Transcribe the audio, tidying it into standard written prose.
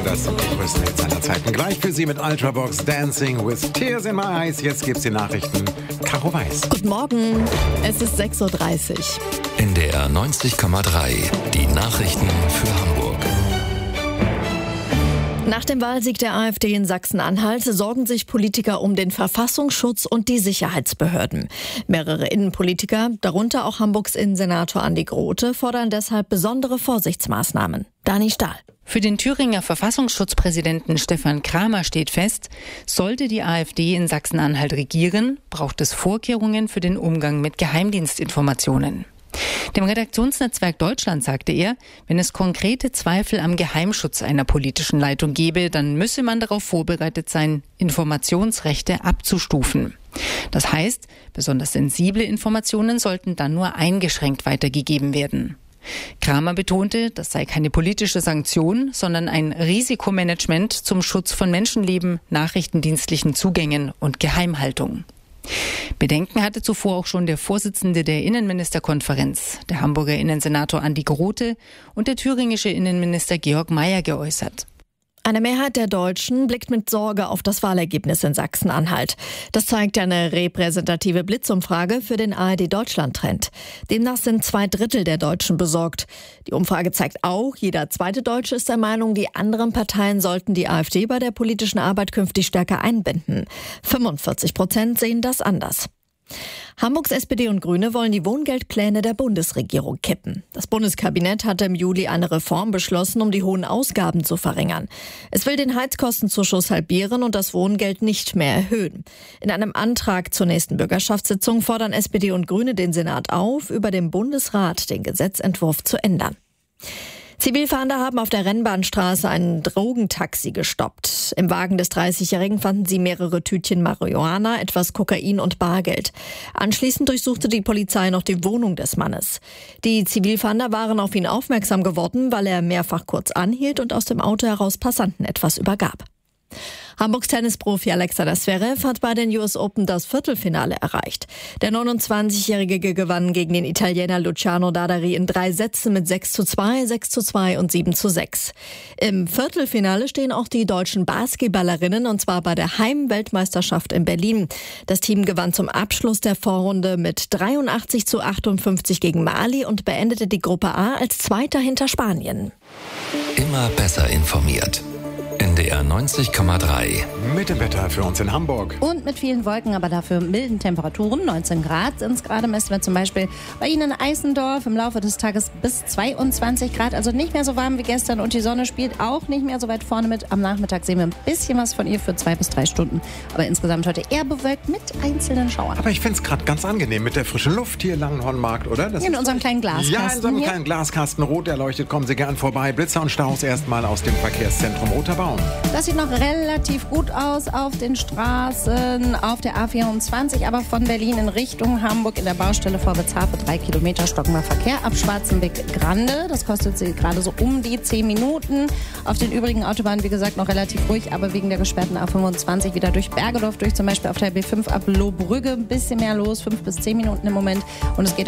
Das sind die größten Hits aller Zeiten. Gleich für Sie mit Ultravox Dancing with Tears in My Eyes. Jetzt gibt's die Nachrichten. Caro Weiß. Guten Morgen, es ist 6.30 Uhr. NDR 90,3. Die Nachrichten für Hamburg. Nach dem Wahlsieg der AfD in Sachsen-Anhalt sorgen sich Politiker um den Verfassungsschutz und die Sicherheitsbehörden. Mehrere Innenpolitiker, darunter auch Hamburgs Innensenator Andi Grote, fordern deshalb besondere Vorsichtsmaßnahmen. Dani Stahl. Für den Thüringer Verfassungsschutzpräsidenten Stefan Kramer steht fest, sollte die AfD in Sachsen-Anhalt regieren, braucht es Vorkehrungen für den Umgang mit Geheimdienstinformationen. Dem Redaktionsnetzwerk Deutschland sagte er, wenn es konkrete Zweifel am Geheimschutz einer politischen Leitung gebe, dann müsse man darauf vorbereitet sein, Informationsrechte abzustufen. Das heißt, besonders sensible Informationen sollten dann nur eingeschränkt weitergegeben werden. Kramer betonte, das sei keine politische Sanktion, sondern ein Risikomanagement zum Schutz von Menschenleben, nachrichtendienstlichen Zugängen und Geheimhaltung. Bedenken hatte zuvor auch schon der Vorsitzende der Innenministerkonferenz, der Hamburger Innensenator Andi Grote und der thüringische Innenminister Georg Mayer geäußert. Eine Mehrheit der Deutschen blickt mit Sorge auf das Wahlergebnis in Sachsen-Anhalt. Das zeigt eine repräsentative Blitzumfrage für den ARD-Deutschland-Trend. Demnach sind 2/3 der Deutschen besorgt. Die Umfrage zeigt auch, jeder zweite Deutsche ist der Meinung, die anderen Parteien sollten die AfD bei der politischen Arbeit künftig stärker einbinden. 45% sehen das anders. Hamburgs SPD und Grüne wollen die Wohngeldpläne der Bundesregierung kippen. Das Bundeskabinett hatte im Juli eine Reform beschlossen, um die hohen Ausgaben zu verringern. Es will den Heizkostenzuschuss halbieren und das Wohngeld nicht mehr erhöhen. In einem Antrag zur nächsten Bürgerschaftssitzung fordern SPD und Grüne den Senat auf, über dem Bundesrat den Gesetzentwurf zu ändern. Zivilfahnder haben auf der Rennbahnstraße ein Drogentaxi gestoppt. Im Wagen des 30-Jährigen fanden sie mehrere Tütchen Marihuana, etwas Kokain und Bargeld. Anschließend durchsuchte die Polizei noch die Wohnung des Mannes. Die Zivilfahnder waren auf ihn aufmerksam geworden, weil er mehrfach kurz anhielt und aus dem Auto heraus Passanten etwas übergab. Hamburgs Tennisprofi Alexander Zverev hat bei den US Open das Viertelfinale erreicht. Der 29-Jährige gewann gegen den Italiener Luciano Dadari in 3 Sätzen mit 6:2, 6:2 und 7:6. Im Viertelfinale stehen auch die deutschen Basketballerinnen, und zwar bei der Heimweltmeisterschaft in Berlin. Das Team gewann zum Abschluss der Vorrunde mit 83:58 gegen Mali und beendete die Gruppe A als Zweiter hinter Spanien. Immer besser informiert. NDR 90,3. Mit dem Wetter für uns in Hamburg. Und mit vielen Wolken, aber dafür milden Temperaturen. 19 Grad sind es gerade, messen wir zum Beispiel bei Ihnen in Eisendorf im Laufe des Tages bis 22 Grad. Also nicht mehr so warm wie gestern und die Sonne spielt auch nicht mehr so weit vorne mit. Am Nachmittag sehen wir ein bisschen was von ihr für 2 bis 3 Stunden. Aber insgesamt heute eher bewölkt mit einzelnen Schauern. Aber ich finde es gerade ganz angenehm mit der frischen Luft hier Langenhornmarkt, oder? Das in unserem kleinen Glaskasten. Ja, in so einem kleinen Glaskasten, rot erleuchtet. Kommen Sie gern vorbei. Blitzer und Staus erstmal aus dem Verkehrszentrum Roter Baum. Das sieht noch relativ gut aus auf den Straßen, auf der A24, aber von Berlin in Richtung Hamburg in der Baustelle vor Witzhafe 3 Kilometer stockender Verkehr ab Schwarzenbeck-Grande. Das kostet Sie gerade so um die 10 Minuten. Auf den übrigen Autobahnen, wie gesagt, noch relativ ruhig, aber wegen der gesperrten A25 wieder durch Bergedorf, durch zum Beispiel auf der B5 ab Lohbrügge ein bisschen mehr los, 5 bis 10 Minuten im Moment. Und es geht